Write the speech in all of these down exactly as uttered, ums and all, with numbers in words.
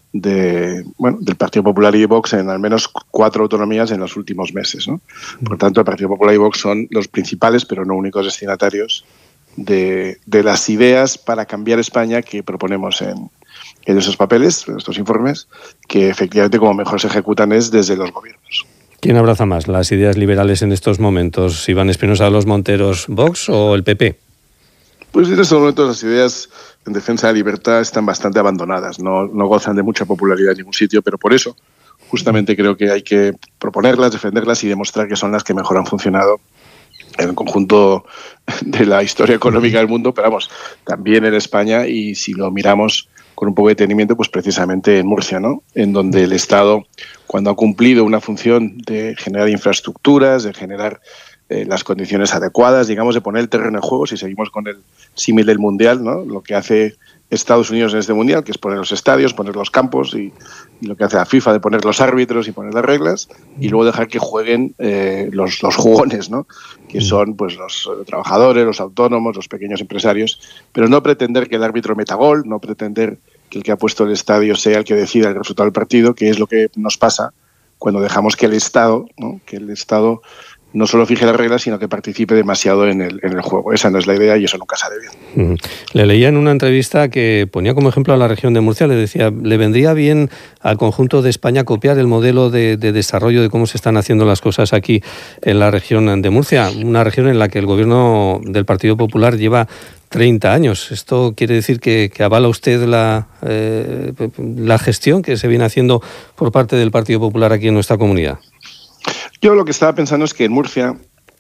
de, bueno, del Partido Popular y de Vox en al menos cuatro autonomías en los últimos meses, ¿no? Por tanto, el Partido Popular y Vox son los principales, pero no únicos destinatarios de, de las ideas para cambiar España que proponemos en, en esos papeles, en estos informes, que efectivamente como mejor se ejecutan es desde los gobiernos. ¿Quién abraza más las ideas liberales en estos momentos? ¿Iván Espinosa de los Monteros, Vox o el P P? Pues en estos momentos las ideas en defensa de la libertad están bastante abandonadas, no, no gozan de mucha popularidad en ningún sitio, pero por eso justamente creo que hay que proponerlas, defenderlas y demostrar que son las que mejor han funcionado en el conjunto de la historia económica del mundo, pero vamos, también en España, y si lo miramos con un poco de detenimiento, pues precisamente en Murcia, ¿no? En donde el Estado, cuando ha cumplido una función de generar infraestructuras, de generar eh, las condiciones adecuadas, digamos, de poner el terreno en juego, si seguimos con el símil del Mundial, ¿no? Lo que hace Estados Unidos en este Mundial, que es poner los estadios, poner los campos, y, y lo que hace la FIFA de poner los árbitros y poner las reglas, y luego dejar que jueguen eh, los, los jugones, ¿no? Que son pues los trabajadores, los autónomos, los pequeños empresarios, pero no pretender que el árbitro meta gol, no pretender que el que ha puesto el estadio sea el que decida el resultado del partido, que es lo que nos pasa cuando dejamos que el Estado, ¿no? que el Estado no solo fije las reglas, sino que participe demasiado en el, en el juego. Esa no es la idea y eso nunca sale bien. Le leía en una entrevista que ponía como ejemplo a la región de Murcia, le decía, le vendría bien al conjunto de España copiar el modelo de, de desarrollo de cómo se están haciendo las cosas aquí en la región de Murcia, una región en la que el gobierno del Partido Popular lleva treinta años. ¿Esto quiere decir que, que avala usted la, eh, la gestión que se viene haciendo por parte del Partido Popular aquí en nuestra comunidad? Yo lo que estaba pensando es que en Murcia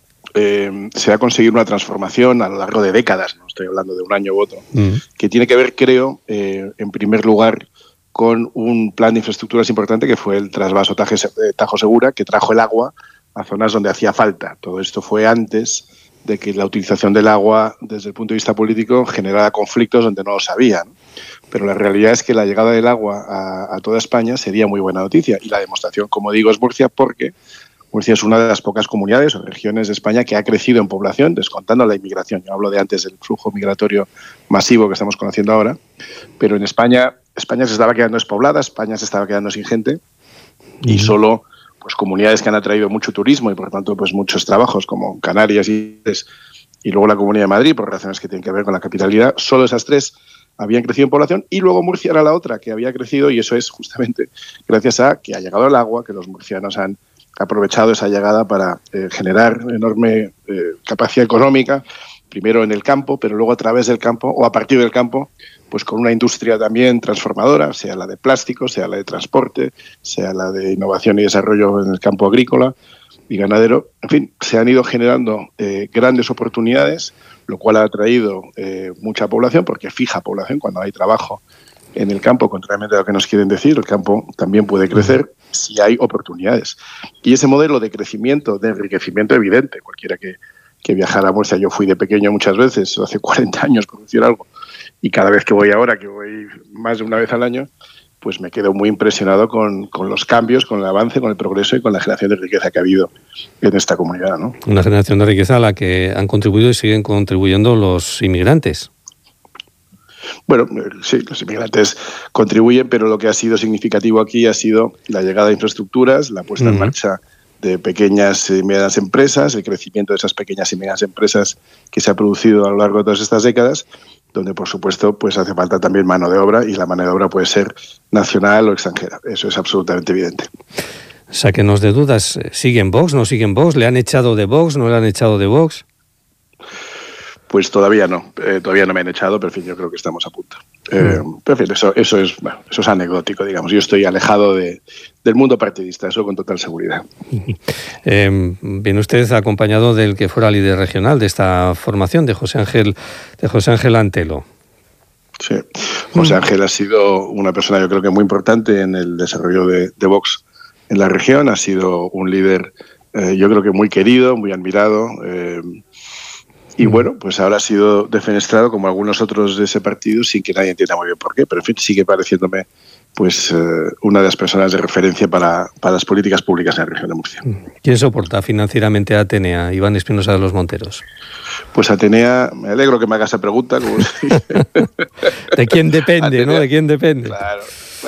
eh, se va a conseguir una transformación a lo largo de décadas, no estoy hablando de un año u otro, mm. que tiene que ver, creo, eh, en primer lugar, con un plan de infraestructuras importante que fue el trasvaso Tajo Segura, que trajo el agua a zonas donde hacía falta. Todo esto fue antes de que la utilización del agua, desde el punto de vista político, generara conflictos donde no lo sabían. Pero la realidad es que la llegada del agua a, a toda España sería muy buena noticia. Y la demostración, como digo, es Murcia, porque Murcia es una de las pocas comunidades o regiones de España que ha crecido en población, descontando la inmigración. Yo hablo de antes del flujo migratorio masivo que estamos conociendo ahora. Pero en España, España se estaba quedando despoblada, España se estaba quedando sin gente y uh-huh. solo pues comunidades que han atraído mucho turismo y por tanto pues muchos trabajos como Canarias y, y luego la Comunidad de Madrid por razones que tienen que ver con la capitalidad, solo esas tres habían crecido en población y luego Murcia era la otra que había crecido y eso es justamente gracias a que ha llegado el agua, que los murcianos han aprovechado esa llegada para eh, generar enorme eh, capacidad económica, primero en el campo, pero luego a través del campo o a partir del campo, pues con una industria también transformadora, sea la de plástico, sea la de transporte, sea la de innovación y desarrollo en el campo agrícola y ganadero. En fin, se han ido generando eh, grandes oportunidades, lo cual ha traído eh, mucha población, porque fija población cuando hay trabajo en el campo, contrariamente a lo que nos quieren decir, el campo también puede crecer si hay oportunidades. Y ese modelo de crecimiento, de enriquecimiento evidente, cualquiera que, que viajara a Murcia, yo fui de pequeño muchas veces, hace cuarenta años, por decir algo, y cada vez que voy ahora, que voy más de una vez al año, pues me quedo muy impresionado con, con los cambios, con el avance, con el progreso y con la generación de riqueza que ha habido en esta comunidad, ¿no? Una generación de riqueza a la que han contribuido y siguen contribuyendo los inmigrantes. Bueno, sí, los inmigrantes contribuyen, pero lo que ha sido significativo aquí ha sido la llegada de infraestructuras, la puesta uh-huh. en marcha de pequeñas y medianas empresas, el crecimiento de esas pequeñas y medianas empresas que se ha producido a lo largo de todas estas décadas, donde por supuesto pues hace falta también mano de obra y la mano de obra puede ser nacional o extranjera. Eso es absolutamente evidente. Sáquenos de dudas. ¿Siguen Vox? ¿No siguen Vox? ¿Le han echado de Vox? ¿No le han echado de Vox? Pues todavía no, eh, todavía no me han echado, pero en fin, yo creo que estamos a punto. Eh, mm. Pero en fin, eso, eso, es, bueno, eso es anecdótico, digamos. Yo estoy alejado de, del mundo partidista, eso con total seguridad. Eh, viene usted acompañado del que fuera líder regional de esta formación, de José Ángel, de José Ángel Antelo. Sí, José Ángel ha sido una persona yo creo que muy importante en el desarrollo de, de Vox en la región, ha sido un líder eh, yo creo que muy querido, muy admirado, eh, y bueno, pues ahora ha sido defenestrado como algunos otros de ese partido sin que nadie entienda muy bien por qué, pero en fin, sigue pareciéndome pues eh, una de las personas de referencia para, para las políticas públicas en la región de Murcia. ¿Quién soporta financieramente a Atenea, Iván Espinosa de los Monteros? Pues Atenea, me alegro que me haga esa pregunta. Como si... ¿De quién depende, Atenea, no? ¿De quién depende? Claro.